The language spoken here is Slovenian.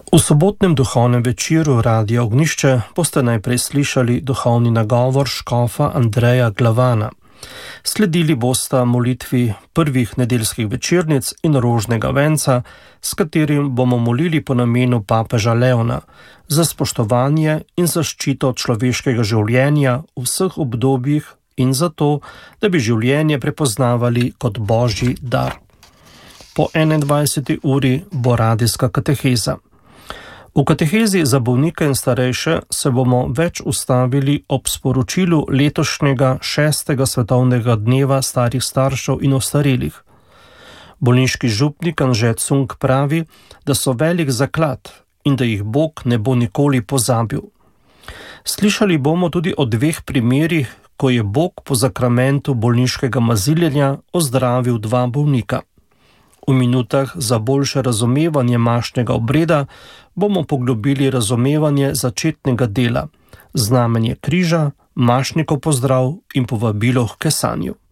V sobotnem duhovnem večeru Radia Ognjišče boste najprej slišali duhovni nagovor škofa Andreja Glavana. Sledili bosta molitvi prvih nedeljskih večernic in rožnega venca, s katerim bomo molili po namenu papeža Leona za spoštovanje in zaščito človeškega življenja v vseh obdobjih in za to, da bi življenje prepoznavali kot božji dar. Po 21. uri bo radijska kateheza. V katehezi za bolnike in starejše se bomo več ustavili ob sporočilu letošnjega 6. svetovnega dneva starih staršev in ostarelih. Bolniški župnik Anže Cunk pravi, da so velik zaklad in da jih Bog ne bo nikoli pozabil. Slišali bomo tudi o 2 primerih, ko je Bog po zakramentu bolniškega maziljenja ozdravil 2 bolnika. V minutah za boljše razumevanje mašnega obreda bomo poglobili razumevanje začetnega dela, znamenje križa, mašnikov pozdrav in povabilo k kesanju.